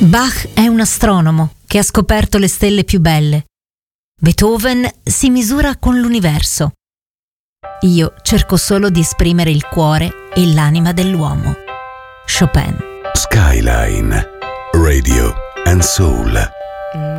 Bach è un astronomo che ha scoperto le stelle più belle. Beethoven si misura con l'universo. Io cerco solo di esprimere il cuore e l'anima dell'uomo. Chopin. Skyline Radio and Soul.